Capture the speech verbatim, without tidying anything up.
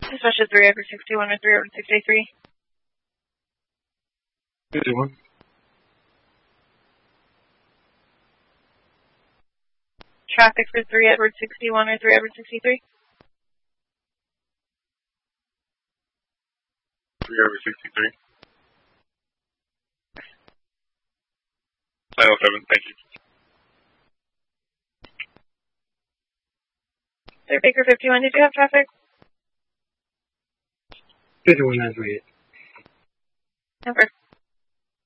Especially three over sixty-one or three over sixty-three. fifty-one. Traffic for three Edward sixty-one or three Edward sixty-three. three over sixty-three. nine oh seven, thank you. Sir Baker fifty-one, did you have traffic? fifty-one nine three eight. Over.